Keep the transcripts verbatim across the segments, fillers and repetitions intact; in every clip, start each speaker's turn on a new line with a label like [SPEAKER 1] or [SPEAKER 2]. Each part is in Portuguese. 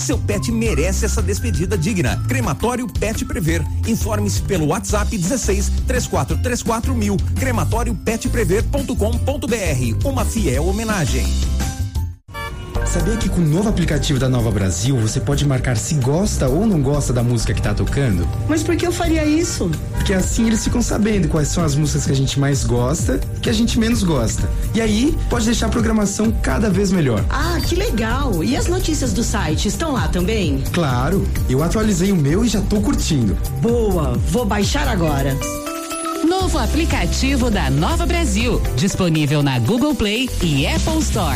[SPEAKER 1] Seu pet merece essa despedida digna. Crematório Pet Prever. Informe-se pelo WhatsApp dezesseis, três quatro três quatro mil. crematório pet prever ponto com ponto br. Uma fiel homenagem.
[SPEAKER 2] Sabia que com o novo aplicativo da Nova Brasil você pode marcar se gosta ou não gosta da música que tá tocando?
[SPEAKER 3] Mas por que eu faria isso?
[SPEAKER 2] Porque assim eles ficam sabendo quais são as músicas que a gente mais gosta e que a gente menos gosta. E aí pode deixar a programação cada vez melhor.
[SPEAKER 3] Ah, que legal! E as notícias do site estão lá também?
[SPEAKER 2] Claro, eu atualizei o meu e já tô curtindo.
[SPEAKER 3] Boa, vou baixar agora.
[SPEAKER 4] Novo aplicativo da Nova Brasil, disponível na Google Play e Apple Store.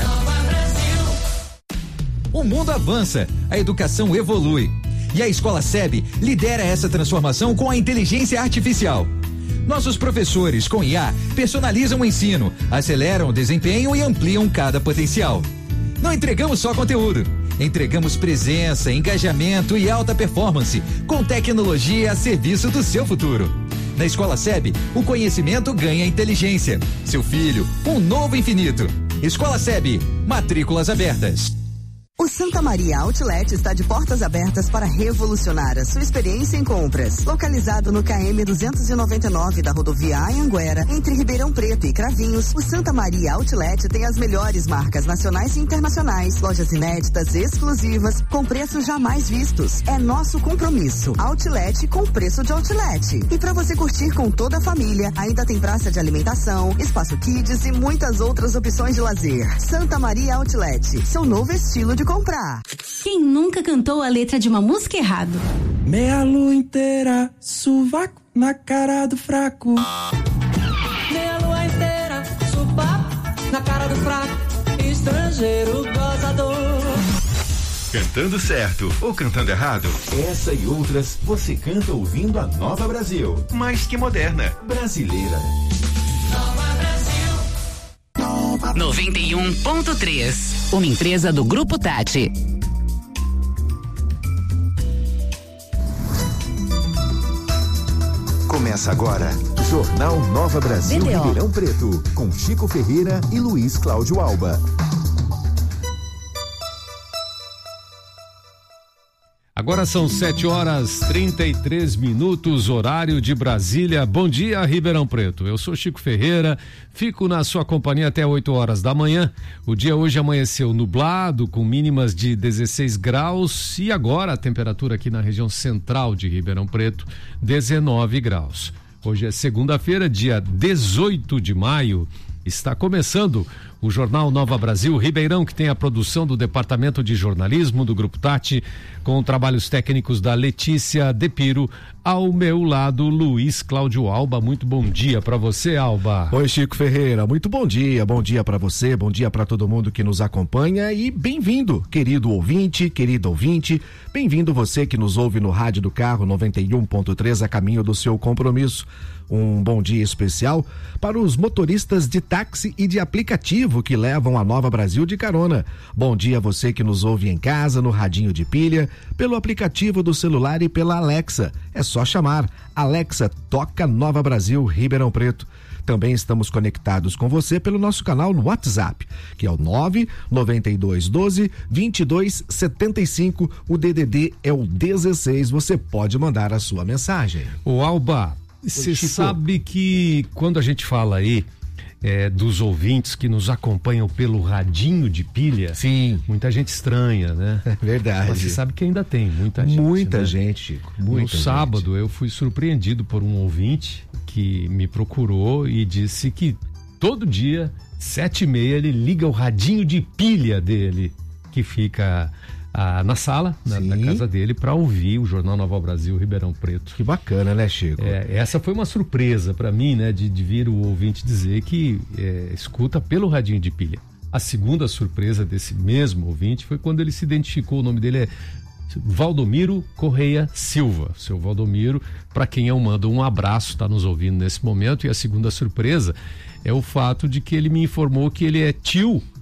[SPEAKER 5] O mundo avança, a educação evolui. E a Escola S E B lidera essa transformação com a inteligência artificial. Nossos professores, com I A, personalizam o ensino, aceleram o desempenho e ampliam cada potencial. Não entregamos só conteúdo, entregamos presença, engajamento e alta performance, com tecnologia a serviço do seu futuro. Na Escola S E B, o conhecimento ganha inteligência. Seu filho, um novo infinito. Escola S E B, matrículas abertas.
[SPEAKER 6] O Santa Maria Outlet está de portas abertas para revolucionar a sua experiência em compras. Localizado no K M duzentos e noventa e nove da rodovia Anhanguera, entre Ribeirão Preto e Cravinhos, o Santa Maria Outlet tem as melhores marcas nacionais e internacionais, lojas inéditas, exclusivas, com preços jamais vistos. É nosso compromisso. Outlet com preço de outlet. E para você curtir com toda a família, ainda tem praça de alimentação, espaço kids e muitas outras opções de lazer. Santa Maria Outlet, seu novo estilo de comprar.
[SPEAKER 7] Quem nunca cantou a letra de uma música errado?
[SPEAKER 8] Meia lua inteira, sovaco na cara do fraco.
[SPEAKER 9] Meia lua inteira, sovaco na cara do fraco. Estrangeiro gozador.
[SPEAKER 10] Cantando certo ou cantando errado? Essa e outras você canta ouvindo a Nova Brasil. Mais que moderna, brasileira.
[SPEAKER 4] Nova Brasil. noventa e um ponto três. Uma empresa do Grupo Tati.
[SPEAKER 10] Começa agora, Jornal Nova Brasil
[SPEAKER 4] B D O.
[SPEAKER 10] Ribeirão Preto, com Chico Ferreira e Luiz Cláudio Alba.
[SPEAKER 11] Agora são sete horas trinta e três minutos, horário de Brasília. Bom dia, Ribeirão Preto. Eu sou Chico Ferreira, fico na sua companhia até oito horas da manhã. O dia hoje amanheceu nublado, com mínimas de dezesseis graus, e agora a temperatura aqui na região central de Ribeirão Preto, dezenove graus. Hoje é segunda-feira, dia dezoito de maio. Está começando o Jornal Nova Brasil Ribeirão, que tem a produção do Departamento de Jornalismo do Grupo Tati, com trabalhos técnicos da Letícia Depiro. Ao meu lado, Luiz Cláudio Alba. Muito bom dia para você, Alba.
[SPEAKER 12] Oi, Chico Ferreira. Muito bom dia. Bom dia para você, bom dia para todo mundo que nos acompanha e bem-vindo, querido ouvinte, querido ouvinte. Bem-vindo você que nos ouve no rádio do carro noventa e um ponto três, a caminho do seu compromisso. Um bom dia especial para os motoristas de táxi e de aplicativo que levam a Nova Brasil de carona. Bom dia a você que nos ouve em casa, no radinho de pilha, pelo aplicativo do celular e pela Alexa. É só chamar. Alexa, toca Nova Brasil Ribeirão Preto. Também estamos conectados com você pelo nosso canal no WhatsApp, que é o nove nove dois um dois, dois dois sete cinco. O D D D é o dezesseis. Você pode mandar a sua mensagem.
[SPEAKER 11] O Alba, você sabe que quando a gente fala aí é, dos ouvintes que nos acompanham pelo radinho de pilha,
[SPEAKER 12] sim,
[SPEAKER 11] muita gente estranha, né?
[SPEAKER 12] É verdade.
[SPEAKER 11] Mas você sabe que ainda tem muita gente.
[SPEAKER 12] Muita
[SPEAKER 11] né?
[SPEAKER 12] gente, Chico. Muita
[SPEAKER 11] no
[SPEAKER 12] gente.
[SPEAKER 11] sábado eu fui surpreendido por um ouvinte que me procurou e disse que todo dia, sete e meia, ele liga o radinho de pilha dele, que fica Ah, na sala, na, na casa dele, para ouvir o Jornal Nova Brasil Ribeirão Preto.
[SPEAKER 12] Que bacana, né, Chico?
[SPEAKER 11] É, essa foi uma surpresa para mim, né, de, de vir o ouvinte dizer que é, escuta pelo radinho de pilha. A segunda surpresa desse mesmo ouvinte foi quando ele se identificou. O nome dele é Valdomiro Correia Silva. Seu Valdomiro, para quem eu mando um abraço, está nos ouvindo nesse momento. E a segunda surpresa é o fato de que ele me informou que ele é tio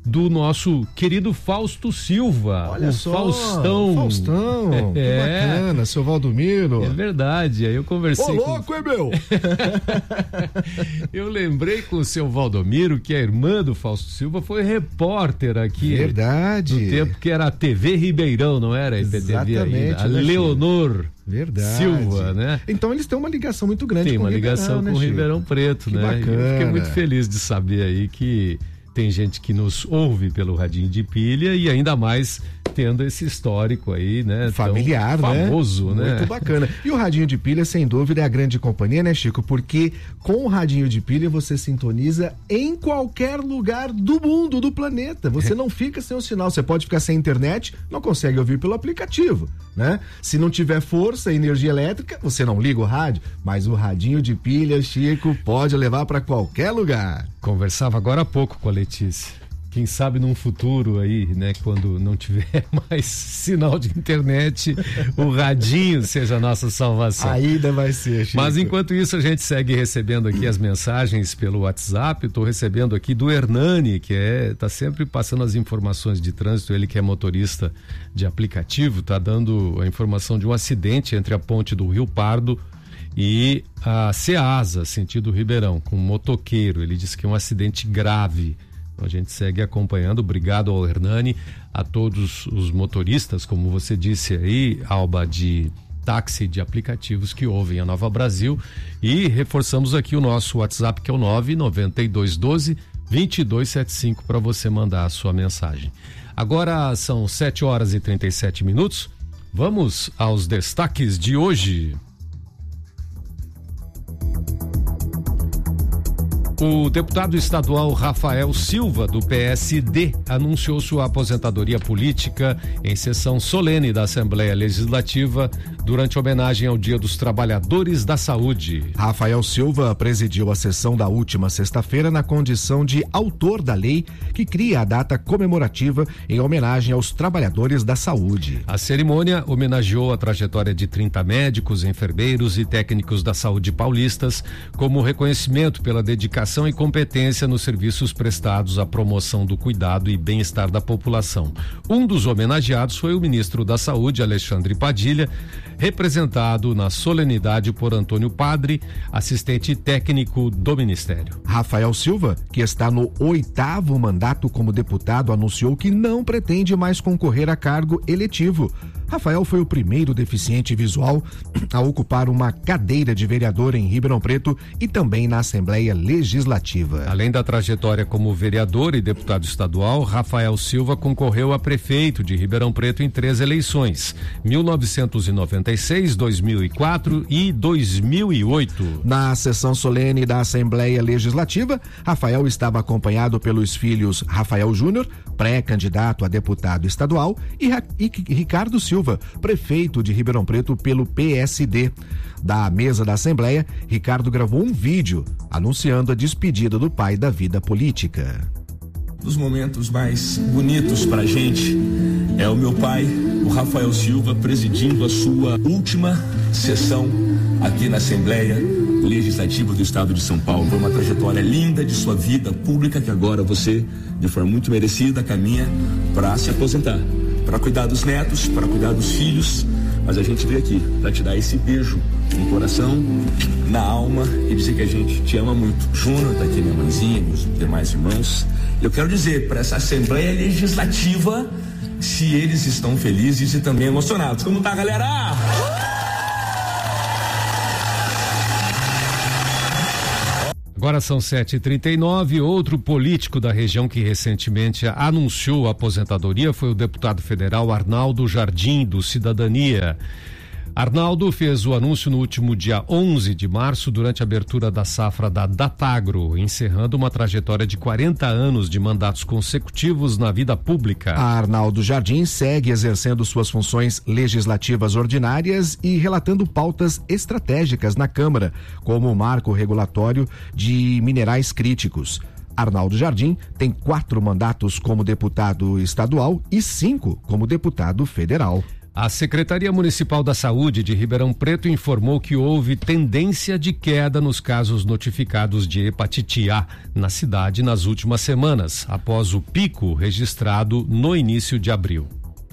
[SPEAKER 11] do nosso querido Fausto Silva.
[SPEAKER 12] Olha
[SPEAKER 11] o
[SPEAKER 12] só,
[SPEAKER 11] Faustão.
[SPEAKER 12] Faustão,
[SPEAKER 11] é.
[SPEAKER 12] Que bacana, seu Valdomiro.
[SPEAKER 11] É verdade, aí eu conversei
[SPEAKER 12] Ô, louco,
[SPEAKER 11] com...
[SPEAKER 12] hein, meu?
[SPEAKER 11] Eu lembrei com o seu Valdomiro que a irmã do Fausto Silva foi repórter aqui.
[SPEAKER 12] Verdade.
[SPEAKER 11] No tempo que era a T V Ribeirão, não era a I P T V ainda. A
[SPEAKER 12] né,
[SPEAKER 11] Leonor
[SPEAKER 12] Verdade.
[SPEAKER 11] Silva, né?
[SPEAKER 12] Então eles têm uma ligação muito grande
[SPEAKER 11] Tem
[SPEAKER 12] com o
[SPEAKER 11] uma ligação
[SPEAKER 12] Ribeirão,
[SPEAKER 11] com o
[SPEAKER 12] né,
[SPEAKER 11] Ribeirão Preto,
[SPEAKER 12] que
[SPEAKER 11] né?
[SPEAKER 12] Bacana.
[SPEAKER 11] Eu fiquei muito feliz de saber aí que tem gente que nos ouve pelo radinho de pilha e ainda mais tendo esse histórico aí, né?
[SPEAKER 12] Familiar, né?
[SPEAKER 11] Famoso, né?
[SPEAKER 12] Muito bacana. E o radinho de pilha, sem dúvida, é a grande companhia, né, Chico? Porque com o radinho de pilha você sintoniza em qualquer lugar do mundo, do planeta. Você não fica sem o sinal. Você pode ficar sem internet, não consegue ouvir pelo aplicativo, né? Se não tiver força e energia elétrica, você não liga o rádio, mas o radinho de pilha, Chico, pode levar para qualquer lugar.
[SPEAKER 11] Conversava agora há pouco com a Letícia. Quem sabe num futuro aí, né, quando não tiver mais sinal de internet, o radinho seja a nossa salvação.
[SPEAKER 12] Ainda vai ser, Chico.
[SPEAKER 11] Mas enquanto isso a gente segue recebendo aqui as mensagens pelo WhatsApp. Estou recebendo aqui do Hernani, que é, tá sempre passando as informações de trânsito, ele que é motorista de aplicativo, tá dando a informação de um acidente entre a ponte do Rio Pardo e a Ceasa, sentido Ribeirão, com um motoqueiro. Ele disse que é um acidente grave. A gente segue acompanhando. Obrigado ao Hernani, a todos os motoristas, como você disse aí, Alba, de táxi, de aplicativos que ouvem a Nova Brasil, e reforçamos aqui o nosso WhatsApp, que é o nove nove dois um dois, dois dois sete cinco, para você mandar a sua mensagem. Agora são sete horas e trinta e sete minutos. Vamos aos destaques de hoje. O deputado estadual Rafael Silva, do P S D, anunciou sua aposentadoria política em sessão solene da Assembleia Legislativa durante homenagem ao Dia dos Trabalhadores da Saúde.
[SPEAKER 12] Rafael Silva presidiu a sessão da última sexta-feira na condição de autor da lei que cria a data comemorativa em homenagem aos trabalhadores da saúde.
[SPEAKER 11] A cerimônia homenageou a trajetória de trinta médicos, enfermeiros e técnicos da saúde paulistas como reconhecimento pela dedicação e competência nos serviços prestados à promoção do cuidado e bem-estar da população. Um dos homenageados foi o ministro da Saúde, Alexandre Padilha, representado na solenidade por Antônio Padre, assistente técnico do Ministério.
[SPEAKER 12] Rafael Silva, que está no oitavo mandato como deputado, anunciou que não pretende mais concorrer a cargo eletivo. Rafael foi o primeiro deficiente visual a ocupar uma cadeira de vereador em Ribeirão Preto e também na Assembleia Legislativa.
[SPEAKER 11] Além da trajetória como vereador e deputado estadual, Rafael Silva concorreu a prefeito de Ribeirão Preto em três eleições: mil novecentos e noventa e seis, dois mil e quatro e dois mil e oito.
[SPEAKER 12] Na sessão solene da Assembleia Legislativa, Rafael estava acompanhado pelos filhos Rafael Júnior, pré-candidato a deputado estadual, e, Ra- e Ricardo Silva, prefeito de Ribeirão Preto pelo P S D. Da mesa da Assembleia, Ricardo gravou um vídeo anunciando a despedida do pai da vida política.
[SPEAKER 13] Dos momentos mais bonitos pra gente é o meu pai, o Rafael Silva, presidindo a sua última sessão aqui na Assembleia Legislativa do Estado de São Paulo. Foi uma trajetória linda de sua vida pública que agora você, de forma muito merecida, caminha para se aposentar, para cuidar dos netos, para cuidar dos filhos. Mas a gente veio aqui para te dar esse beijo no coração, na alma, e dizer que a gente te ama muito. Júnior, tá aqui minha mãezinha, meus demais irmãos. Eu quero dizer para essa Assembleia Legislativa se eles estão felizes e também emocionados. Como tá, galera?
[SPEAKER 11] Agora são sete e trinta e nove. Outro político da região que recentemente anunciou a aposentadoria foi o deputado federal Arnaldo Jardim, do Cidadania. Arnaldo fez o anúncio no último dia onze de março, durante a abertura da safra da Datagro, encerrando uma trajetória de quarenta anos de mandatos consecutivos na vida pública.
[SPEAKER 12] Arnaldo Jardim segue exercendo suas funções legislativas ordinárias e relatando pautas estratégicas na Câmara, como o marco regulatório de minerais críticos. Arnaldo Jardim tem quatro mandatos como deputado estadual e cinco como deputado federal.
[SPEAKER 11] A Secretaria Municipal da Saúde de Ribeirão Preto informou que houve tendência de queda nos casos notificados de hepatite A na cidade nas últimas semanas, após o pico registrado no início de abril.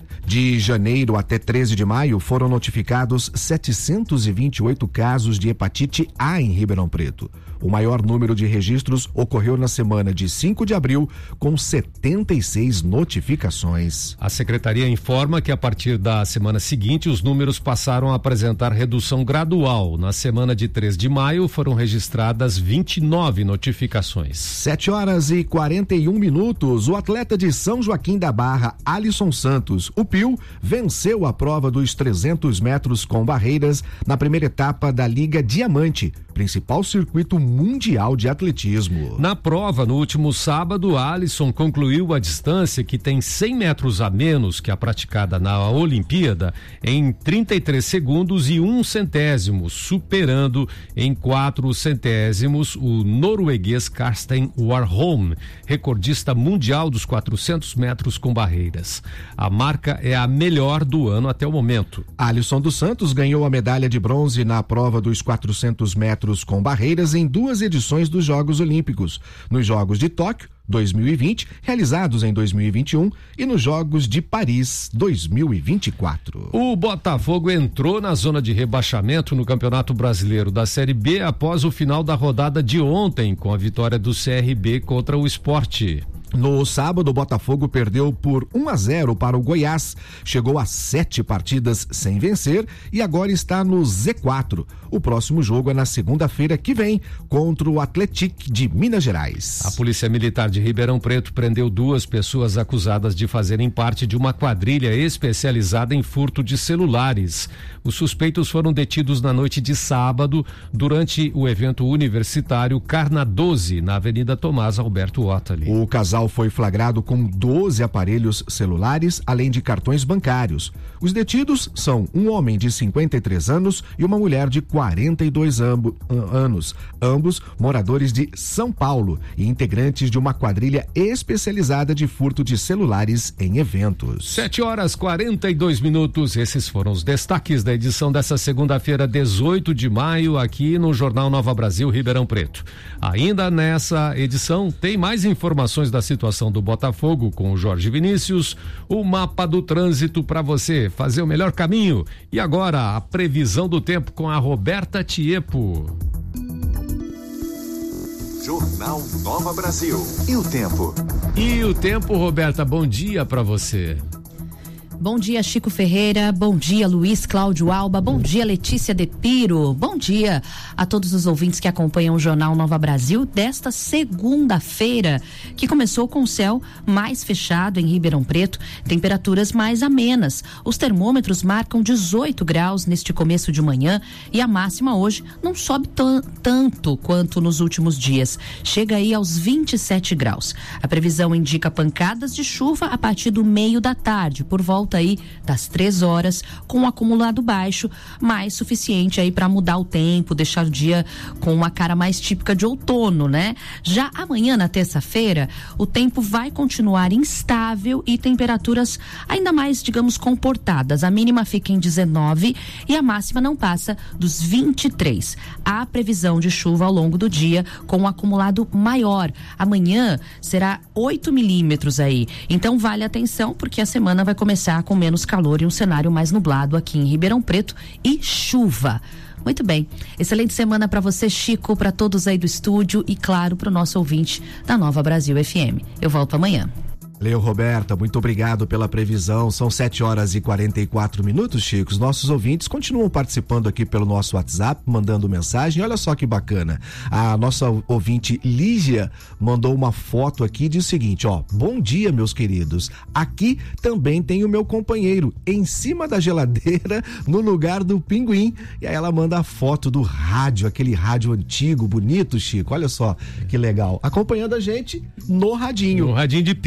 [SPEAKER 12] De janeiro até treze de maio, foram notificados setecentos e vinte e oito casos de hepatite A em Ribeirão Preto. O maior número de registros ocorreu na semana de cinco de abril, com setenta e seis notificações.
[SPEAKER 11] A secretaria informa que a partir da semana seguinte os números passaram a apresentar redução gradual. Na semana de três de maio foram registradas vinte e nove notificações.
[SPEAKER 12] sete horas e quarenta e um minutos. O atleta de São Joaquim da Barra, Alisson Santos, o Pio, venceu a prova dos trezentos metros com barreiras na primeira etapa da Liga Diamante, principal circuito mundial de atletismo.
[SPEAKER 11] Na prova, no último sábado, Alisson concluiu a distância, que tem cem metros a menos que a praticada na Olimpíada, em trinta e três segundos e um centésimo, superando em quatro centésimos o norueguês Karsten Warholm, recordista mundial dos quatrocentos metros com barreiras. A marca é a melhor do ano até o momento.
[SPEAKER 12] Alisson dos Santos ganhou a medalha de bronze na prova dos quatrocentos metros com barreiras em duas edições dos Jogos Olímpicos, nos Jogos de Tóquio dois mil e vinte, realizados em dois mil e vinte e um, e nos Jogos de Paris dois mil e vinte e quatro.
[SPEAKER 11] O Botafogo entrou na zona de rebaixamento no Campeonato Brasileiro da Série B após o final da rodada de ontem, com a vitória do C R B contra o Sport.
[SPEAKER 12] No sábado, o Botafogo perdeu por um a zero para o Goiás, chegou a sete partidas sem vencer e agora está no Z quatro. O próximo jogo é na segunda-feira que vem, contra o Atlético de Minas Gerais.
[SPEAKER 11] A Polícia Militar de Ribeirão Preto prendeu duas pessoas acusadas de fazerem parte de uma quadrilha especializada em furto de celulares. Os suspeitos foram detidos na noite de sábado durante o evento universitário Carna doze, na Avenida Tomás Alberto Ottali.
[SPEAKER 12] O casal foi flagrado com doze aparelhos celulares, além de cartões bancários. Os detidos são um homem de cinquenta e três anos e uma mulher de quarenta e dois ambo, anos, ambos moradores de São Paulo e integrantes de uma quadrilha especializada de furto de celulares em eventos.
[SPEAKER 11] sete horas quarenta e dois minutos. Esses foram os destaques da edição dessa segunda-feira, dezoito de maio, aqui no Jornal Nova Brasil Ribeirão Preto. Ainda nessa edição tem mais informações da situação do Botafogo com o Jorge Vinícius, o mapa do trânsito para você fazer o melhor caminho. E agora a previsão do tempo com a Roberta Tiepo.
[SPEAKER 10] Jornal Nova Brasil. E o tempo?
[SPEAKER 11] E o tempo, Roberta, bom dia para você.
[SPEAKER 14] Bom dia, Chico Ferreira. Bom dia, Luiz Cláudio Alba. Bom dia, Letícia De Piro. Bom dia a todos os ouvintes que acompanham o Jornal Nova Brasil desta segunda-feira, que começou com o céu mais fechado em Ribeirão Preto, temperaturas mais amenas. Os termômetros marcam dezoito graus neste começo de manhã e a máxima hoje não sobe t- tanto quanto nos últimos dias. Chega aí aos vinte e sete graus. A previsão indica pancadas de chuva a partir do meio da tarde, por volta aí das três horas, com um acumulado baixo, mais suficiente aí para mudar o tempo, deixar o dia com uma cara mais típica de outono, né? Já amanhã, na terça-feira, o tempo vai continuar instável e temperaturas ainda mais, digamos, comportadas. A mínima fica em dezenove e a máxima não passa dos vinte e três. Há previsão de chuva ao longo do dia, com um acumulado maior. Amanhã será oito milímetros aí. Então vale atenção, porque a semana vai começar com menos calor e um cenário mais nublado aqui em Ribeirão Preto e chuva. Muito bem, excelente semana para você, Chico, para todos aí do estúdio e claro, para o nosso ouvinte da Nova Brasil F M. Eu volto amanhã.
[SPEAKER 12] Leo Roberta, muito obrigado pela previsão. São sete horas e quarenta e quatro minutos, Chico. Os nossos ouvintes continuam participando aqui pelo nosso WhatsApp, mandando mensagem. Olha só que bacana. A nossa ouvinte Lígia mandou uma foto aqui e diz o seguinte, ó: bom dia, meus queridos. Aqui também tem o meu companheiro em cima da geladeira, no lugar do pinguim. E aí ela manda a foto do rádio, aquele rádio antigo, bonito, Chico. Olha só que legal. Acompanhando a gente no radinho.
[SPEAKER 11] No radinho de pilha.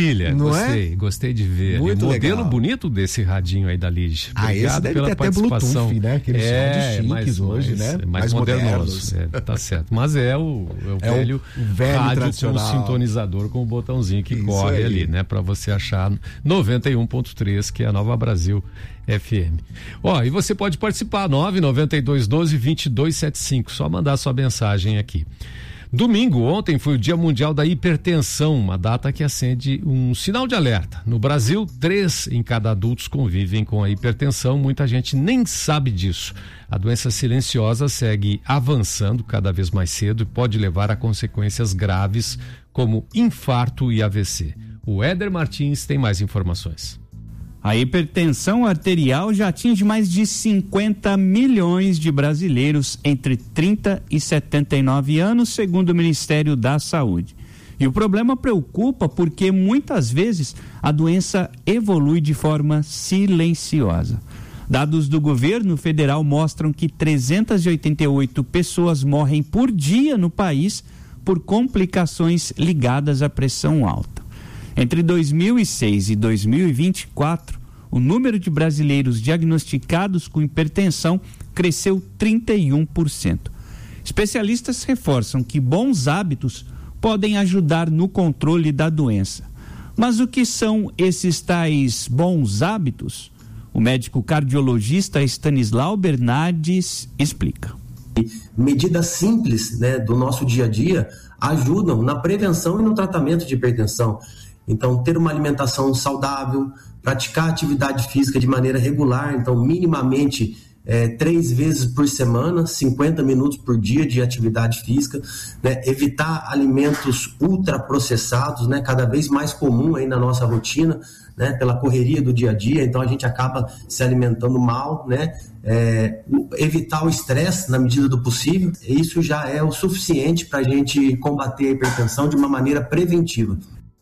[SPEAKER 12] Não
[SPEAKER 11] gostei,
[SPEAKER 12] é?
[SPEAKER 11] gostei de ver.
[SPEAKER 12] Muito
[SPEAKER 11] um modelo
[SPEAKER 12] legal.
[SPEAKER 11] bonito desse radinho aí da Lige.
[SPEAKER 12] Ah, esse deve
[SPEAKER 11] pela
[SPEAKER 12] ter até
[SPEAKER 11] participação.
[SPEAKER 12] Bluetooth, né? Aqueles
[SPEAKER 11] é,
[SPEAKER 12] rádios
[SPEAKER 11] mais,
[SPEAKER 12] chiques hoje,
[SPEAKER 11] mais,
[SPEAKER 12] né?
[SPEAKER 11] Mais,
[SPEAKER 12] Mais
[SPEAKER 11] modernosos.
[SPEAKER 12] modernos.
[SPEAKER 11] É, tá certo. Mas é o, é o
[SPEAKER 12] É o
[SPEAKER 11] velho,
[SPEAKER 12] velho
[SPEAKER 11] rádio
[SPEAKER 12] tradicional.
[SPEAKER 11] com sintonizador com o botãozinho que
[SPEAKER 12] Isso
[SPEAKER 11] corre
[SPEAKER 12] aí.
[SPEAKER 11] ali, né? Pra você achar noventa e um ponto três, que é a Nova Brasil F M. Ó, e você pode participar, nove nove dois um dois, dois dois sete cinco, só mandar sua mensagem aqui. Domingo, ontem, foi o Dia Mundial da Hipertensão, uma data que acende um sinal de alerta. No Brasil, três em cada adultos convivem com a hipertensão, muita gente nem sabe disso. A doença silenciosa segue avançando cada vez mais cedo e pode levar a consequências graves como infarto e A V C. O Éder Martins tem mais informações.
[SPEAKER 15] A hipertensão arterial já atinge mais de cinquenta milhões de brasileiros entre trinta e setenta e nove anos, segundo o Ministério da Saúde. E o problema preocupa porque muitas vezes a doença evolui de forma silenciosa. Dados do governo federal mostram que trezentas e oitenta e oito pessoas morrem por dia no país por complicações ligadas à pressão alta. Entre dois mil e seis e dois mil e vinte e quatro, o número de brasileiros diagnosticados com hipertensão cresceu trinta e um por cento. Especialistas reforçam que bons hábitos podem ajudar no controle da doença. Mas o que são esses tais bons hábitos? O médico cardiologista Stanislau Bernardes explica.
[SPEAKER 16] Medidas simples, né, do nosso dia a dia ajudam na prevenção e no tratamento de hipertensão. Então, ter uma alimentação saudável, praticar atividade física de maneira regular, então minimamente é, três vezes por semana, cinquenta minutos por dia de atividade física, né, evitar alimentos ultraprocessados, né, cada vez mais comum aí na nossa rotina, né, pela correria do dia a dia, então a gente acaba se alimentando mal, né, é, evitar o estresse na medida do possível, isso já é o suficiente para a gente combater a hipertensão de uma maneira preventiva.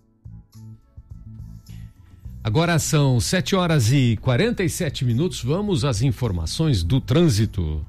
[SPEAKER 11] Agora são sete horas e quarenta e sete minutos. Vamos às informações do trânsito.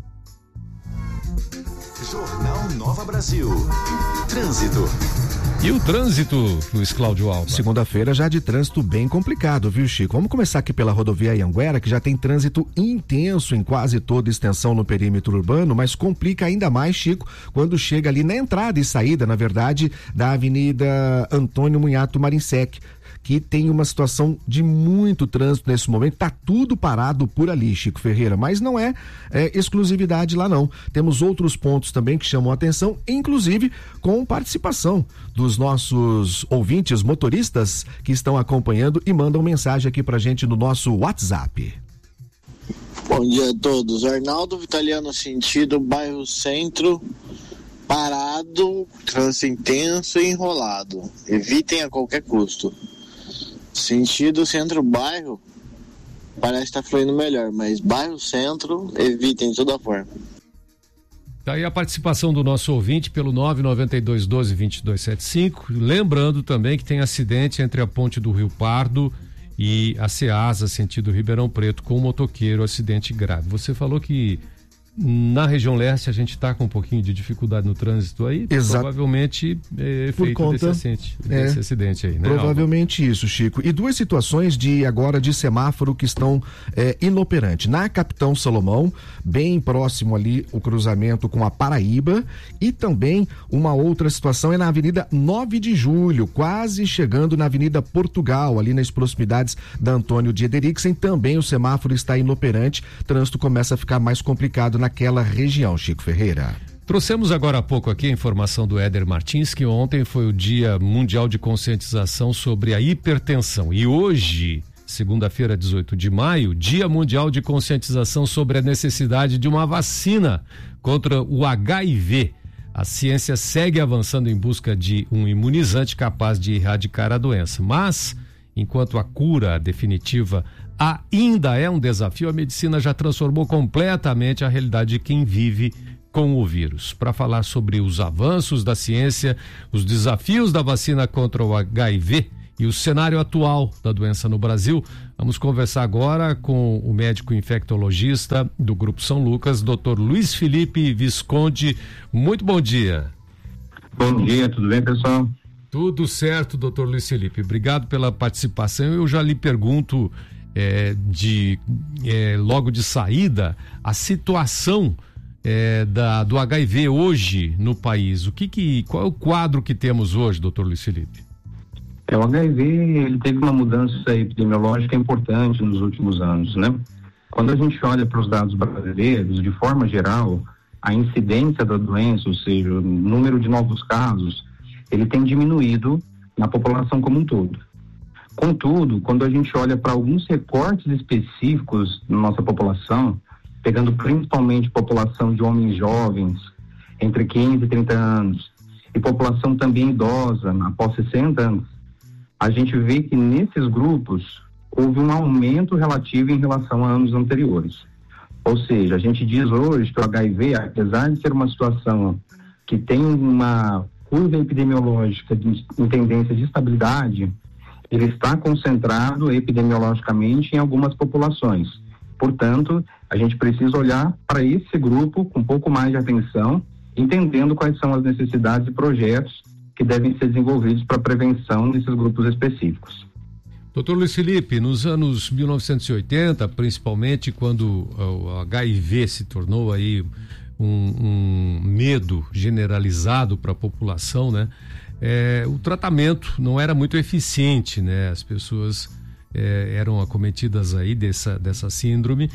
[SPEAKER 10] Jornal Nova Brasil. Trânsito.
[SPEAKER 11] E o trânsito, Luiz Cláudio Alba?
[SPEAKER 12] Segunda-feira já de trânsito bem complicado, viu, Chico? Vamos começar aqui pela rodovia Anhanguera, que já tem trânsito intenso em quase toda extensão no perímetro urbano, mas complica ainda mais, Chico, quando chega ali na entrada e saída, na verdade, da Avenida Antônio Munhato Marinsec, que tem uma situação de muito trânsito nesse momento, tá tudo parado por ali, Chico Ferreira, mas não é, é exclusividade lá não, temos outros pontos também que chamam a atenção, inclusive com participação dos nossos ouvintes motoristas que estão acompanhando e mandam mensagem aqui pra gente no nosso WhatsApp.
[SPEAKER 17] Bom dia a todos, Arnaldo Vitaliano sentido bairro Centro, parado, trânsito intenso e enrolado, evitem a qualquer custo. Sentido centro-bairro, parece estar fluindo melhor, mas bairro-centro, evitem de toda forma.
[SPEAKER 11] Daí a participação do nosso ouvinte pelo nove nove dois um dois, dois dois sete cinco. Lembrando também que tem acidente entre a ponte do Rio Pardo e a Ceasa, sentido Ribeirão Preto, com um motoqueiro, acidente grave. Você falou que na região leste a gente está com um pouquinho de dificuldade no trânsito aí,
[SPEAKER 12] Exato.
[SPEAKER 11] Provavelmente é
[SPEAKER 12] Por
[SPEAKER 11] efeito
[SPEAKER 12] conta,
[SPEAKER 11] desse, acidente,
[SPEAKER 12] é,
[SPEAKER 11] desse acidente aí, né?
[SPEAKER 12] Provavelmente Alba? Isso, Chico. E duas situações de agora de semáforo que estão é, inoperantes. Na Capitão Salomão, bem próximo ali o cruzamento com a Paraíba, e também uma outra situação é na Avenida nove de julho, quase chegando na Avenida Portugal, ali nas proximidades da Antônio de Ederixen, também o semáforo está inoperante, o trânsito começa a ficar mais complicado naquela região, Chico Ferreira.
[SPEAKER 11] Trouxemos agora há pouco aqui a informação do Éder Martins, que ontem foi o Dia Mundial de Conscientização sobre a Hipertensão. E hoje, segunda-feira, dezoito de maio, Dia Mundial de Conscientização sobre a necessidade de uma vacina contra o H I V. A ciência segue avançando em busca de um imunizante capaz de erradicar a doença. Mas, enquanto a cura definitiva ainda é um desafio, a medicina já transformou completamente a realidade de quem vive com o vírus. Para falar sobre os avanços da ciência, os desafios da vacina contra o H I V e o cenário atual da doença no Brasil, vamos conversar agora com o médico infectologista do Grupo São Lucas, doutor Luiz Felipe Visconde. Muito bom dia.
[SPEAKER 18] Bom dia, tudo bem, pessoal?
[SPEAKER 11] Tudo certo, doutor Luiz Felipe. Obrigado pela participação. Eu já lhe pergunto, é, de, é, logo de saída, a situação é, da, do H I V hoje no país. O que que, qual é o quadro que temos hoje, doutor Luiz Felipe?
[SPEAKER 18] É, o H I V ele teve uma mudança epidemiológica importante nos últimos anos, né? Quando a gente olha para os dados brasileiros, de forma geral, a incidência da doença, ou seja, o número de novos casos, ele tem diminuído na população como um todo. Contudo, quando a gente olha para alguns recortes específicos na nossa população, pegando principalmente população de homens jovens, entre quinze e trinta anos, e população também idosa, após sessenta anos, a gente vê que nesses grupos houve um aumento relativo em relação a anos anteriores. Ou seja, a gente diz hoje que o H I V, apesar de ser uma situação que tem uma curva epidemiológica de, em tendência de estabilidade, ele está concentrado epidemiologicamente em algumas populações. Portanto, a gente precisa olhar para esse grupo com um pouco mais de atenção, entendendo quais são as necessidades e projetos que devem ser desenvolvidos para a prevenção desses grupos específicos.
[SPEAKER 11] doutor Luiz Felipe, nos anos mil novecentos e oitenta, principalmente quando o H I V se tornou aí um, um medo generalizado para a população, né? É, o tratamento não era muito eficiente, né? As pessoas é, eram acometidas aí dessa, dessa síndrome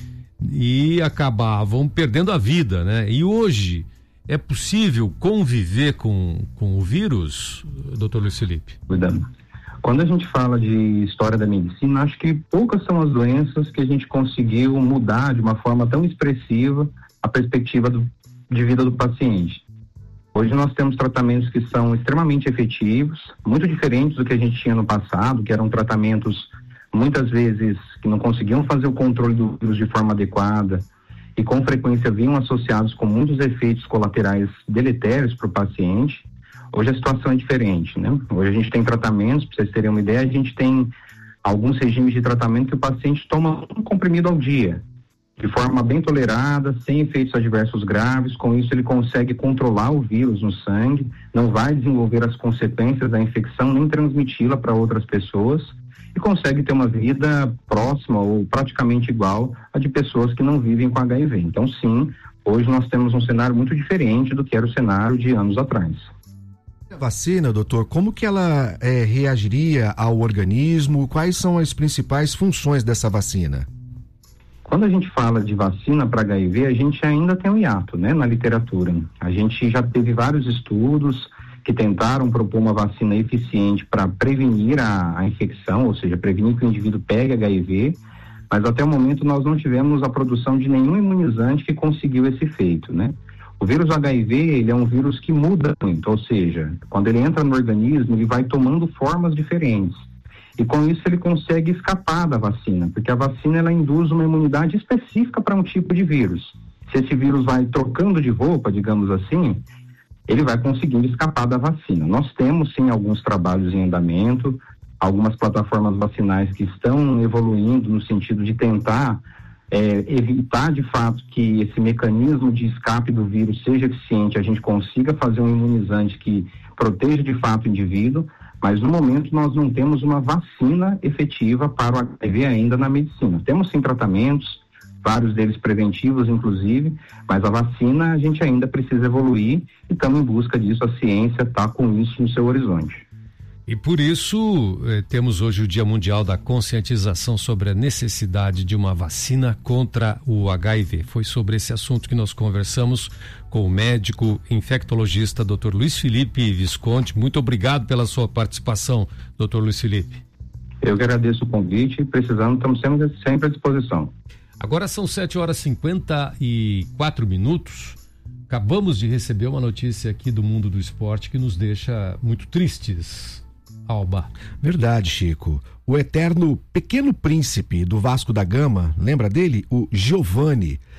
[SPEAKER 11] e acabavam perdendo a vida, né? E hoje é possível conviver com, com o vírus, doutor Luiz Felipe?
[SPEAKER 18] Cuidado. Quando a gente fala de história da medicina, acho que poucas são as doenças que a gente conseguiu mudar de uma forma tão expressiva a perspectiva do, de vida do paciente. Hoje nós temos tratamentos que são extremamente efetivos, muito diferentes do que a gente tinha no passado, que eram tratamentos muitas vezes que não conseguiam fazer o controle do vírus de forma adequada e com frequência vinham associados com muitos efeitos colaterais deletérios para o paciente. Hoje a situação é diferente, né? Hoje a gente tem tratamentos, para vocês terem uma ideia, a gente tem alguns regimes de tratamento que o paciente toma um comprimido ao dia, de forma bem tolerada, sem efeitos adversos graves. Com isso ele consegue controlar o vírus no sangue, não vai desenvolver as consequências da infecção, nem transmiti-la para outras pessoas, e consegue ter uma vida próxima ou praticamente igual à de pessoas que não vivem com H I V. Então sim, hoje nós temos um cenário muito diferente do que era o cenário de anos atrás.
[SPEAKER 12] A vacina, doutor, como que ela é, reagiria ao organismo? Quais são as principais funções dessa vacina?
[SPEAKER 18] Quando a gente fala de vacina para H I V, a gente ainda tem um hiato, né, na literatura. A gente já teve vários estudos que tentaram propor uma vacina eficiente para prevenir a, a infecção, ou seja, prevenir que o indivíduo pegue H I V, mas até o momento nós não tivemos a produção de nenhum imunizante que conseguiu esse efeito, né? O vírus H I V, ele é um vírus que muda muito, ou seja, quando ele entra no organismo, ele vai tomando formas diferentes. E com isso ele consegue escapar da vacina, porque a vacina ela induz uma imunidade específica para um tipo de vírus. Se esse vírus vai trocando de roupa, digamos assim, ele vai conseguindo escapar da vacina. Nós temos sim alguns trabalhos em andamento, algumas plataformas vacinais que estão evoluindo no sentido de tentar É, evitar de fato que esse mecanismo de escape do vírus seja eficiente, a gente consiga fazer um imunizante que proteja de fato o indivíduo, mas no momento nós não temos uma vacina efetiva para o H I V ainda na medicina. Temos sim tratamentos, vários deles preventivos inclusive, mas a vacina a gente ainda precisa evoluir e estamos em busca disso, a ciência está com isso no seu horizonte.
[SPEAKER 11] E por isso eh, temos hoje o Dia Mundial da Conscientização sobre a necessidade de uma vacina contra o H I V. Foi sobre esse assunto que nós conversamos com o médico infectologista doutor Luiz Felipe Visconti. Muito obrigado pela sua participação, doutor Luiz Felipe.
[SPEAKER 18] Eu que agradeço o convite, precisando, estamos sempre, sempre à disposição.
[SPEAKER 11] Agora são sete horas e cinquenta e quatro minutos. Acabamos de receber uma notícia aqui do mundo do esporte que nos deixa muito tristes. Alba.
[SPEAKER 12] Verdade, Chico. O eterno pequeno príncipe do Vasco da Gama, lembra dele? O Giovani.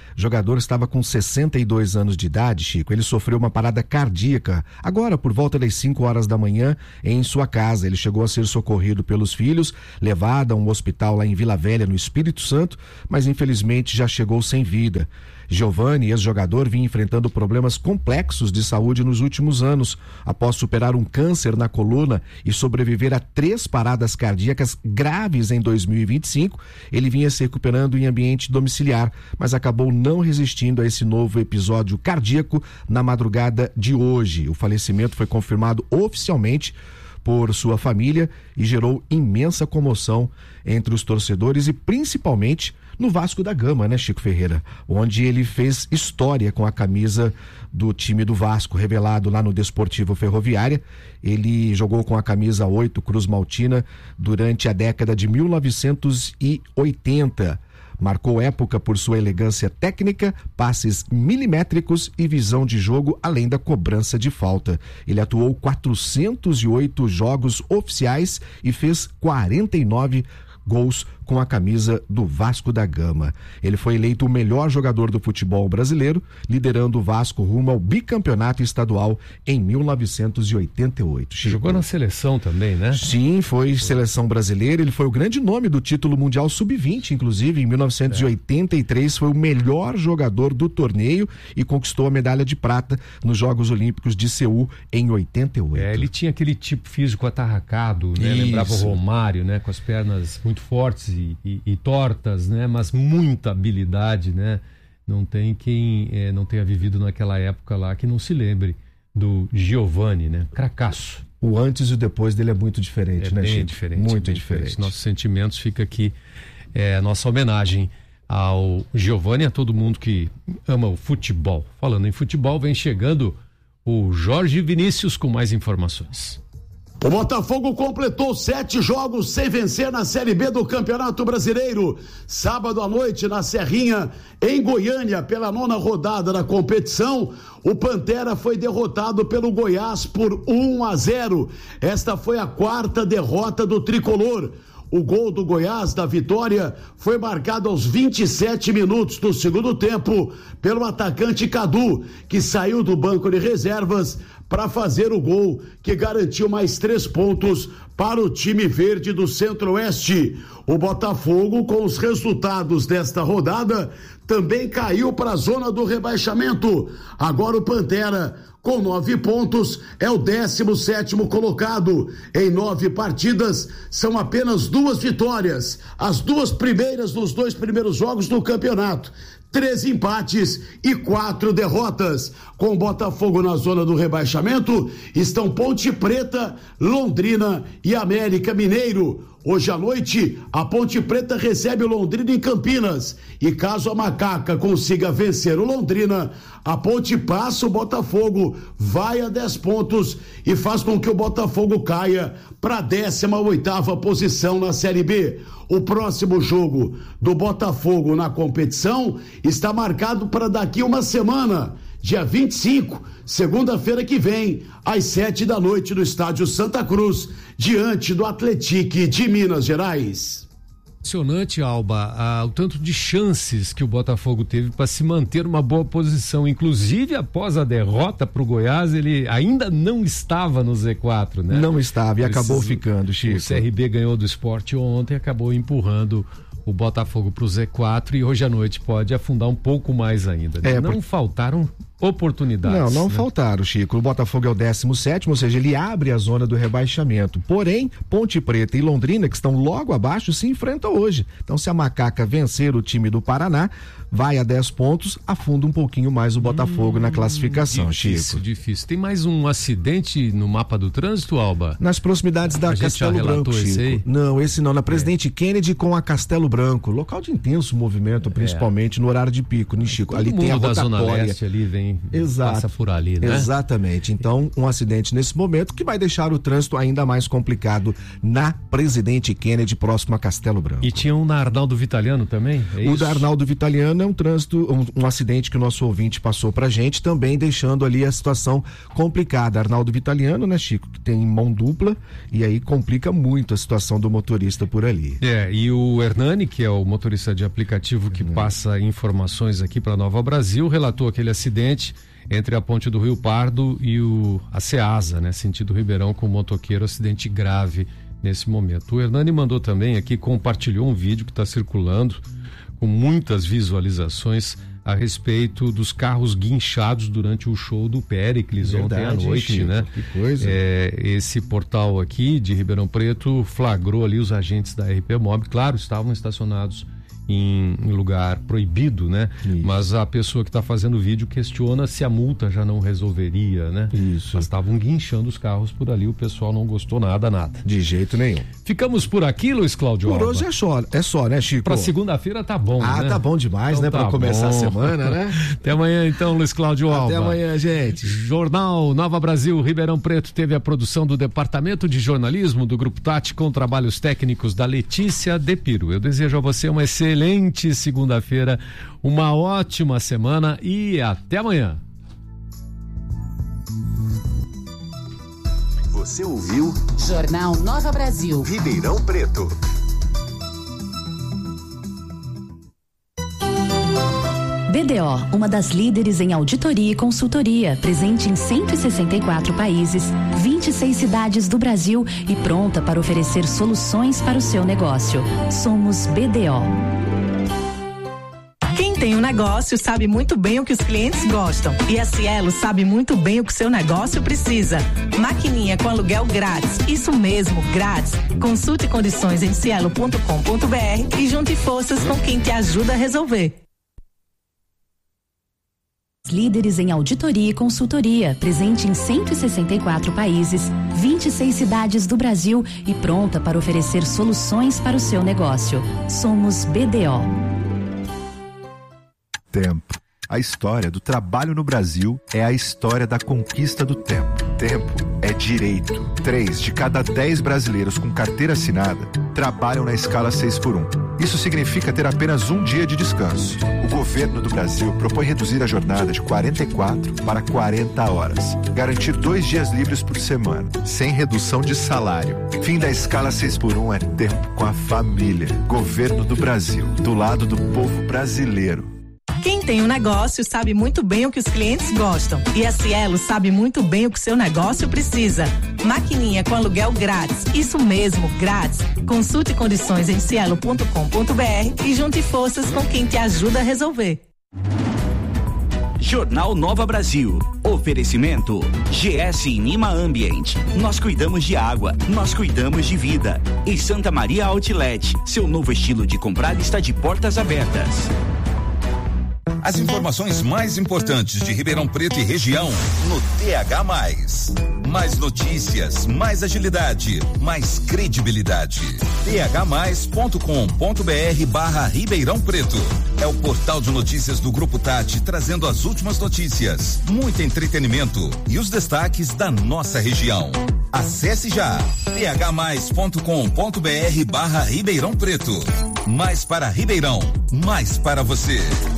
[SPEAKER 12] O jogador estava com sessenta e dois anos de idade, Chico. Ele sofreu uma parada cardíaca agora por volta das cinco horas da manhã em sua casa. Ele chegou a ser socorrido pelos filhos, levado a um hospital lá em Vila Velha, no Espírito Santo, mas infelizmente já chegou sem vida. Giovani, ex-jogador, vinha enfrentando problemas complexos de saúde nos últimos anos. Após superar um câncer na coluna e sobreviver a três paradas cardíacas graves em dois mil e vinte e cinco, ele vinha se recuperando em ambiente domiciliar, mas acabou não resistindo a esse novo episódio cardíaco na madrugada de hoje. O falecimento foi confirmado oficialmente por sua família e gerou imensa comoção entre os torcedores e principalmente no Vasco da Gama, né, Chico Ferreira? Onde ele fez história com a camisa do time do Vasco, revelado lá no Desportivo Ferroviária. Ele jogou com a camisa oito Cruz Maltina durante a década de mil novecentos e oitenta. Marcou época por sua elegância técnica, passes milimétricos e visão de jogo, além da cobrança de falta. Ele atuou quatrocentos e oito jogos oficiais e fez quarenta e nove gols com a camisa do Vasco da Gama. Ele foi eleito o melhor jogador do futebol brasileiro, liderando o Vasco rumo ao bicampeonato estadual em mil novecentos e oitenta e oito. Chico.
[SPEAKER 11] Jogou na seleção também, né?
[SPEAKER 12] Sim, foi seleção brasileira. Ele foi o grande nome do título mundial sub vinte, inclusive em mil novecentos e oitenta e três, foi o melhor jogador do torneio e conquistou a medalha de prata nos Jogos Olímpicos de Seul em oitenta e oito.
[SPEAKER 11] É, ele tinha aquele tipo físico atarracado, né?
[SPEAKER 12] Isso.
[SPEAKER 11] Lembrava o Romário, né? Com as pernas muito fortes e, e, e tortas, né? Mas muita habilidade, né? Não tem quem é, não tenha vivido naquela época lá que não se lembre do Giovani, né? Cracaço.
[SPEAKER 12] O antes e o depois dele é muito diferente,
[SPEAKER 11] é
[SPEAKER 12] né,
[SPEAKER 11] bem
[SPEAKER 12] Chico?
[SPEAKER 11] diferente,
[SPEAKER 12] muito
[SPEAKER 11] bem
[SPEAKER 12] diferente.
[SPEAKER 11] diferente. Nossos sentimentos fica aqui é, a nossa homenagem ao Giovani e a todo mundo que ama o futebol. Falando em futebol, vem chegando o Jorge Vinícius com mais informações.
[SPEAKER 19] O Botafogo completou sete jogos sem vencer na Série B do Campeonato Brasileiro. Sábado à noite, na Serrinha, em Goiânia, pela nona rodada da competição, o Pantera foi derrotado pelo Goiás por um a zero. Esta foi a quarta derrota do tricolor. O gol do Goiás, da vitória, foi marcado aos vinte e sete minutos do segundo tempo pelo atacante Cadu, que saiu do banco de reservas para fazer o gol que garantiu mais três pontos para o time verde do Centro-Oeste. O Botafogo, com os resultados desta rodada, também caiu para a zona do rebaixamento. Agora o Pantera, com nove pontos, é o décimo sétimo colocado. Em nove partidas, são apenas duas vitórias, as duas primeiras dos dois primeiros jogos do campeonato. Três empates e quatro derrotas. Com o Botafogo na zona do rebaixamento, estão Ponte Preta, Londrina e América Mineiro. Hoje à noite, a Ponte Preta recebe o Londrina em Campinas. E caso a Macaca consiga vencer o Londrina, a Ponte passa o Botafogo, vai a dez pontos e faz com que o Botafogo caia para a décima oitava posição na Série B. O próximo jogo do Botafogo na competição está marcado para daqui uma semana, dia vinte e cinco, segunda-feira que vem, às sete da noite, no estádio Santa Cruz, diante do Atlético de Minas Gerais.
[SPEAKER 11] Impressionante, Alba, ah, o tanto de chances que o Botafogo teve para se manter numa boa posição, inclusive após a derrota para o Goiás, ele ainda não estava no Z quatro, né?
[SPEAKER 12] Não estava e
[SPEAKER 11] Preciso...
[SPEAKER 12] acabou ficando, Chico.
[SPEAKER 11] O C R B ganhou do Sport ontem, acabou empurrando o Botafogo para o Z quatro e hoje à noite pode afundar um pouco mais ainda, né?
[SPEAKER 12] É,
[SPEAKER 11] não
[SPEAKER 12] por...
[SPEAKER 11] faltaram oportunidades.
[SPEAKER 12] Não, não
[SPEAKER 11] né?
[SPEAKER 12] faltaram, Chico. O Botafogo é o décimo sétimo, ou seja, ele abre a zona do rebaixamento. Porém, Ponte Preta e Londrina, que estão logo abaixo, se enfrentam hoje. Então, se a Macaca vencer o time do Paraná, vai a dez pontos, afunda um pouquinho mais o Botafogo hum, na classificação,
[SPEAKER 11] difícil,
[SPEAKER 12] Chico.
[SPEAKER 11] Difícil. Tem mais um acidente no mapa do trânsito, Alba?
[SPEAKER 12] Nas proximidades da Castelo Branco, Chico. Esse não, esse não. Na Presidente é. Kennedy com a Castelo Branco. Local de intenso movimento, principalmente é. no horário de pico, né, Chico?
[SPEAKER 11] Todo
[SPEAKER 12] ali
[SPEAKER 11] mundo
[SPEAKER 12] tem a
[SPEAKER 11] da
[SPEAKER 12] rotatória.
[SPEAKER 11] Zona Leste ali vem quem
[SPEAKER 12] Exato.
[SPEAKER 11] passa por ali, né?
[SPEAKER 12] Exatamente. Então, um acidente nesse momento que vai deixar o trânsito ainda mais complicado na Presidente Kennedy, próximo a Castelo Branco.
[SPEAKER 11] E tinha um na Arnaldo Vitaliano também? É
[SPEAKER 12] o
[SPEAKER 11] isso?
[SPEAKER 12] da Arnaldo Vitaliano é um trânsito, um, um acidente que o nosso ouvinte passou pra gente, também deixando ali a situação complicada. Arnaldo Vitaliano, né, Chico, que tem mão dupla e aí complica muito a situação do motorista por ali.
[SPEAKER 11] É, e o Hernani, que é o motorista de aplicativo que uhum. passa informações aqui para Nova Brasil, relatou aquele acidente entre a ponte do Rio Pardo e o a Ceasa, né, sentido Ribeirão, com o motoqueiro, acidente grave nesse momento. O Hernani mandou também aqui, compartilhou um vídeo que está circulando com muitas visualizações a respeito dos carros guinchados durante o show do Péricles ontem à noite, Chico, né?
[SPEAKER 12] Que coisa.
[SPEAKER 11] É, esse portal aqui de Ribeirão Preto flagrou ali os agentes da R P Mob, claro, estavam estacionados em, em lugar proibido, né? Isso. Mas a pessoa que está fazendo o vídeo questiona se a multa já não resolveria, né?
[SPEAKER 12] Isso.
[SPEAKER 11] Mas estavam guinchando os carros por ali, o pessoal não gostou nada, nada.
[SPEAKER 12] De jeito nenhum.
[SPEAKER 11] Ficamos por aqui, Luiz Cláudio
[SPEAKER 12] Por
[SPEAKER 11] Alba.
[SPEAKER 12] hoje é só, é só, né, Chico?
[SPEAKER 11] Pra segunda-feira tá bom,
[SPEAKER 12] Ah,
[SPEAKER 11] né?
[SPEAKER 12] tá bom demais,
[SPEAKER 11] então
[SPEAKER 12] né?
[SPEAKER 11] tá
[SPEAKER 12] Pra começar
[SPEAKER 11] bom.
[SPEAKER 12] a semana, né?
[SPEAKER 11] Até amanhã, então, Luiz Cláudio Alba.
[SPEAKER 12] Até amanhã, gente.
[SPEAKER 11] Jornal Nova Brasil, Ribeirão Preto, teve a produção do Departamento de Jornalismo do Grupo Tati, com trabalhos técnicos da Letícia Depiro. Eu desejo a você uma excelente segunda-feira, uma ótima semana e até amanhã.
[SPEAKER 10] Você ouviu
[SPEAKER 4] Jornal Nova Brasil,
[SPEAKER 10] Ribeirão Preto.
[SPEAKER 7] B D O, uma das líderes em auditoria e consultoria, presente em cento e sessenta e quatro países, vinte e seis cidades do Brasil e pronta para oferecer soluções para o seu negócio. Somos B D O.
[SPEAKER 20] Quem tem um negócio sabe muito bem o que os clientes gostam. E a Cielo sabe muito bem o que o seu negócio precisa. Maquininha com aluguel grátis. Isso mesmo, grátis. Consulte condições em cielo ponto com ponto br e junte forças com quem te ajuda a resolver.
[SPEAKER 7] Líderes em auditoria e consultoria, presente em cento e sessenta e quatro países, vinte e seis cidades do Brasil e pronta para oferecer soluções para o seu negócio. Somos B D O.
[SPEAKER 21] Tempo. A história do trabalho no Brasil é a história da conquista do tempo. Tempo é direito. Três de cada dez brasileiros com carteira assinada trabalham na escala seis por um. Isso significa ter apenas um dia de descanso. O governo do Brasil propõe reduzir a jornada de quarenta e quatro para quarenta horas. Garantir dois dias livres por semana, sem redução de salário. Fim da escala seis por um é tempo com a família. Governo do Brasil, do lado do povo brasileiro.
[SPEAKER 20] Quem tem um negócio sabe muito bem o que os clientes gostam. E a Cielo sabe muito bem o que seu negócio precisa. Maquininha com aluguel grátis. Isso mesmo, grátis. Consulte condições em cielo ponto com ponto br e junte forças com quem te ajuda a resolver.
[SPEAKER 22] Jornal Nova Brasil. Oferecimento G S Inima Ambient. Nós cuidamos de água, nós cuidamos de vida. E Santa Maria Outlet. Seu novo estilo de comprar está de portas abertas.
[SPEAKER 23] As informações mais importantes de Ribeirão Preto e região no T H mais. Mais notícias, mais agilidade, mais credibilidade. T H mais ponto com ponto br barra Ribeirão Preto. É o portal de notícias do Grupo Tati, trazendo as últimas notícias, muito entretenimento e os destaques da nossa região. Acesse já t h mais ponto com ponto br barra Ribeirão Preto. Mais para Ribeirão, mais para você.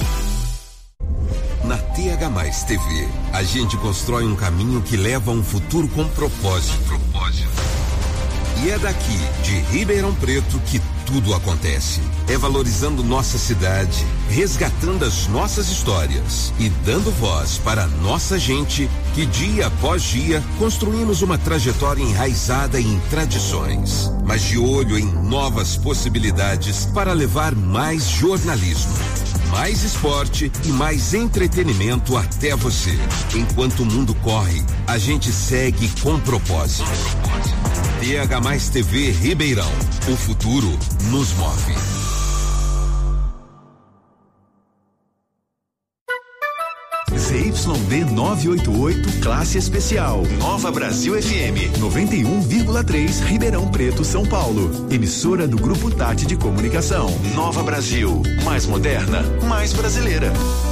[SPEAKER 23] Na T H mais T V, a gente constrói um caminho que leva a um futuro com propósito. propósito. E é daqui, de Ribeirão Preto, que tudo acontece. É valorizando nossa cidade, resgatando as nossas histórias e dando voz para a nossa gente que dia após dia construímos uma trajetória enraizada em tradições, mas de olho em novas possibilidades para levar mais jornalismo, mais esporte e mais entretenimento até você. Enquanto o mundo corre, a gente segue com propósito. T H mais T V Ribeirão. O futuro nos move.
[SPEAKER 10] Z Y D novecentos e oitenta e oito, classe especial. Nova Brasil F M, noventa e um vírgula três, Ribeirão Preto, São Paulo. Emissora do Grupo Tati de Comunicação. Nova Brasil, mais moderna, mais brasileira.